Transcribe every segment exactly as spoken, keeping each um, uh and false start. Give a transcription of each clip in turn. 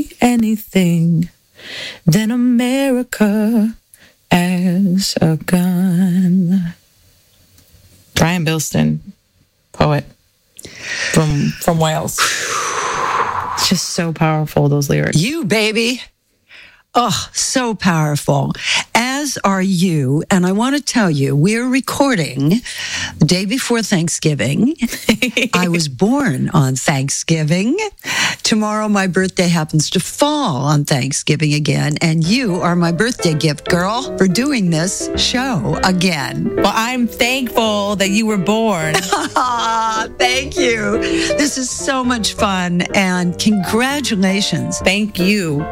anything, then America as a gun. Brian Bilston, poet from from Wales. It's just so powerful, those lyrics. You, baby. Oh, so powerful. As are you. And I want to tell you, we're recording the day before Thanksgiving. I was born on Thanksgiving. Tomorrow, my birthday happens to fall on Thanksgiving again. And you are my birthday gift, girl, for doing this show again. Well, I'm thankful that you were born. Thank you. This is so much fun. And congratulations. Thank you.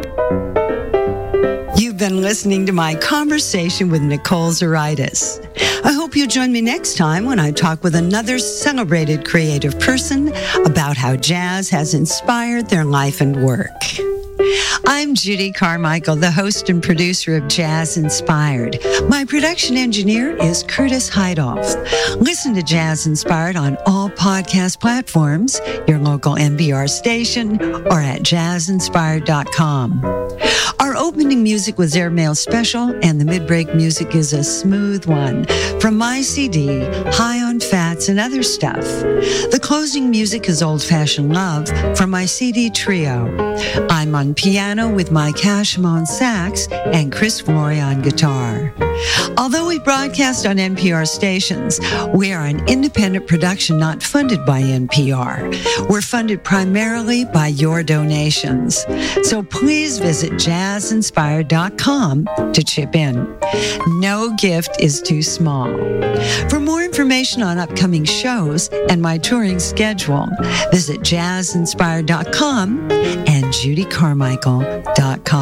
You've been listening to my conversation with Nicole Zaritis. I hope you join me next time when I talk with another celebrated creative person about how jazz has inspired their life and work. I'm Judy Carmichael, the host and producer of Jazz Inspired. My production engineer is Curtis Heidoff. Listen to Jazz Inspired on all podcast platforms, your local N P R station, or at jazz inspired dot com. Our opening music was Airmail Special, and the mid-break music is a smooth one from my C D, High on Fats and Other Stuff. The closing music is Old Fashioned Love from my C D Trio. I'm on piano with Mike Hashem on sax and Chris Flory on guitar. Although we broadcast on N P R stations, we are an independent production not funded by N P R. We're funded primarily by your donations. So please visit jazz inspired dot com to chip in. No gift is too small. For more information on upcoming shows and my touring schedule, visit jazz inspired dot com and judy carmichael dot com.